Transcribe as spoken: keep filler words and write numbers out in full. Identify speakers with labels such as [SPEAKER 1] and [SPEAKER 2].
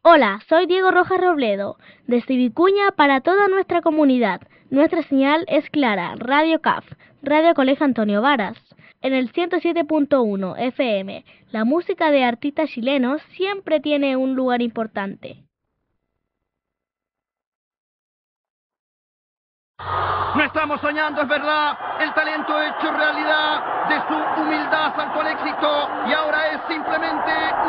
[SPEAKER 1] Hola, soy Diego Rojas Robledo, desde Vicuña para toda nuestra comunidad. Nuestra señal es clara, Radio C A F, Radio Colegio Antonio Varas. En el ciento siete punto uno F M, la música de artistas chilenos siempre tiene un lugar importante.
[SPEAKER 2] No estamos soñando, es verdad, el talento hecho realidad, de su humildad saltó al éxito y ahora es simplemente